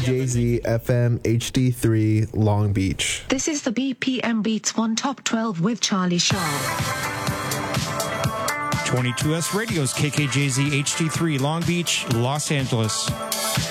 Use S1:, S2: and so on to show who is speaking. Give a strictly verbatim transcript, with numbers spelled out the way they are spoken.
S1: J Z F M H D three Long Beach.
S2: This is the B P M Beats one Top twelve with Charlie Sharp.
S3: twenty-two S Radio's K K J Z H D three Long Beach, Los Angeles.